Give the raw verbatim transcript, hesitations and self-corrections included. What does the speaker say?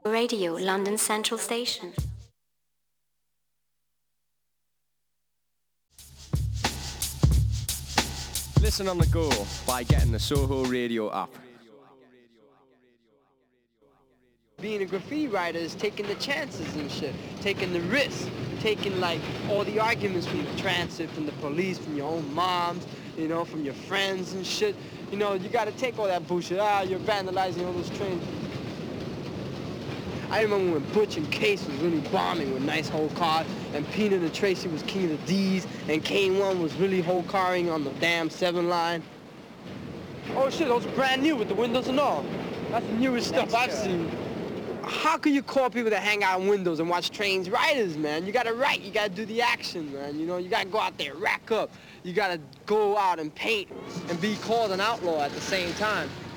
Radio, London Central Station. Listen on the go by getting the Soho Radio app. Being a graffiti writer is taking the chances and shit, taking the risks, taking like all the arguments from the transit, from the police, from your own moms, you know, from your friends and shit. You know, you gotta take all that bullshit. Ah, you're vandalizing all those trains. I remember when Butch and Case was really bombing with nice whole cars, and Peanut and Tracy was king of the D's, and Kane One was really whole carring on the damn seven line. Oh shit, those are brand new with the windows and all. That's the newest stuff I've seen. How can you call people to hang out in windows and watch trains riders, man? You gotta write, you gotta do the action, man. You know, you gotta go out there, rack up. You gotta go out and paint and be called an outlaw at the same time.